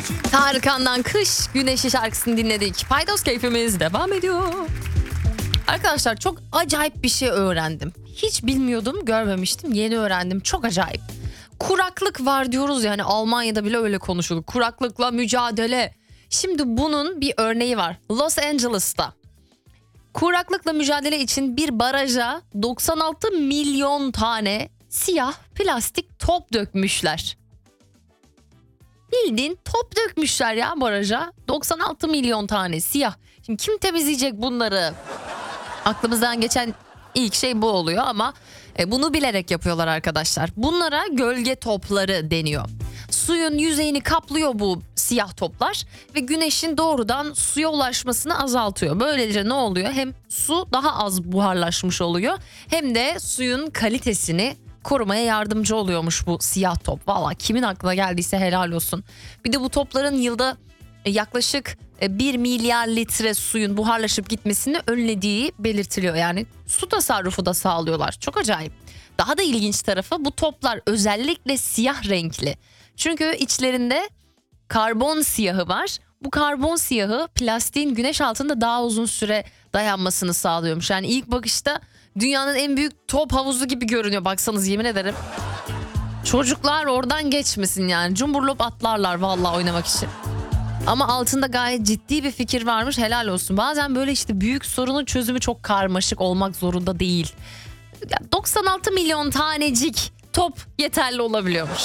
Tarkan'dan Kış Güneşi şarkısını dinledik. Paydos keyfimiz devam ediyor. Arkadaşlar çok acayip bir şey öğrendim. Hiç bilmiyordum, görmemiştim, yeni öğrendim. Çok acayip. Kuraklık var diyoruz yani, Almanya'da bile öyle konuşulur. Kuraklıkla mücadele. Şimdi bunun bir örneği var. Los Angeles'ta. Kuraklıkla mücadele için bir baraja 96 milyon tane siyah plastik top dökmüşler. Bildiğin top dökmüşler ya baraja. 96 milyon tane siyah. Şimdi kim temizleyecek bunları? Aklımızdan geçen ilk şey bu oluyor ama bunu bilerek yapıyorlar arkadaşlar. Bunlara gölge topları deniyor. Suyun yüzeyini kaplıyor bu siyah toplar ve güneşin doğrudan suya ulaşmasını azaltıyor. Böylece ne oluyor? Hem su daha az buharlaşmış oluyor hem de suyun kalitesini korumaya yardımcı oluyormuş bu siyah top. Valla kimin aklına geldiyse helal olsun. Bir de bu topların yılda yaklaşık 1 milyar litre suyun buharlaşıp gitmesini önlediği belirtiliyor. Yani su tasarrufu da sağlıyorlar. Çok acayip. Daha da ilginç tarafı, bu toplar özellikle siyah renkli. Çünkü içlerinde karbon siyahı var. Bu karbon siyahı plastiğin güneş altında daha uzun süre dayanmasını sağlıyormuş. Yani ilk bakışta dünyanın en büyük top havuzu gibi görünüyor. Baksanız yemin ederim. Çocuklar oradan geçmesin yani. Cumburlop atlarlar vallahi oynamak için. Ama altında gayet ciddi bir fikir varmış, helal olsun. Bazen böyle işte büyük sorunun çözümü çok karmaşık olmak zorunda değil. 96 milyon tanecik top yeterli olabiliyormuş.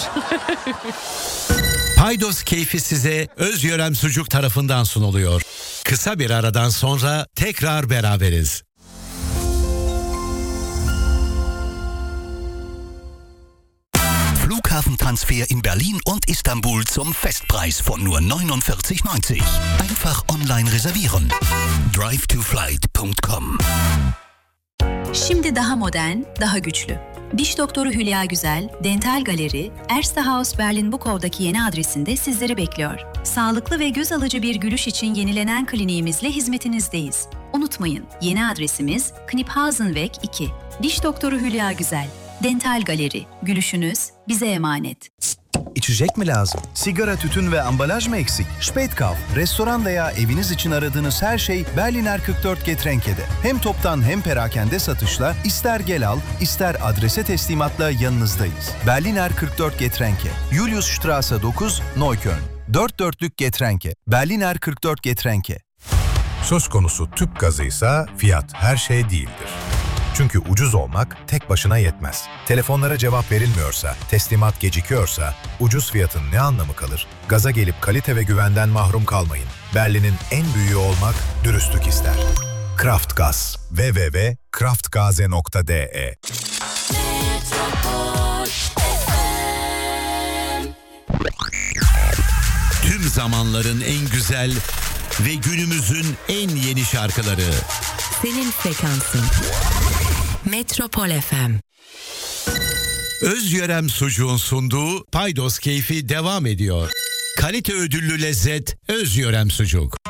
Paydos keyfi size Özyörem Sucuk tarafından sunuluyor. Kısa bir aradan sonra tekrar beraberiz. Flughafentransfer in Berlin und Istanbul zum Festpreis von nur 49,90. Einfach online reservieren. drive2flight.com. Şimdi daha modern, daha güçlü. Diş doktoru Hülya Güzel, Dental Galeri, Erste Haus Berlin Bukov'daki yeni adresinde sizleri bekliyor. Sağlıklı ve göz alıcı bir gülüş için yenilenen kliniğimizle hizmetinizdeyiz. Unutmayın, yeni adresimiz Kniphausenweg 2. Diş doktoru Hülya Güzel, Dental Galeri, gülüşünüz bize emanet. İçecek mi lazım? Sigara, tütün ve ambalaj mı eksik? Spätkauf, restoran veya eviniz için aradığınız her şey Berliner 44 Getränke'de. Hem toptan hem perakende satışla, ister gel al, ister adrese teslimatla yanınızdayız. Berliner 44 Getränke, Juliusstraße 9, Neukölln. Dört dörtlük Getränke, Berliner 44 Getränke. Söz konusu tüp gazıysa fiyat her şey değildir. Çünkü ucuz olmak tek başına yetmez. Telefonlara cevap verilmiyorsa, teslimat gecikiyorsa, ucuz fiyatın ne anlamı kalır? Gaza gelip kalite ve güvenden mahrum kalmayın. Berlin'in en büyüğü olmak dürüstlük ister. Kraftgaz. www.kraftgaze.de. Tüm zamanların en güzel ve günümüzün en yeni şarkıları. Senin frekansın. Metropol FM. Özyörem Sucuğun sunduğu Paydos keyfi devam ediyor. Kalite ödüllü lezzet Özyörem Sucuk.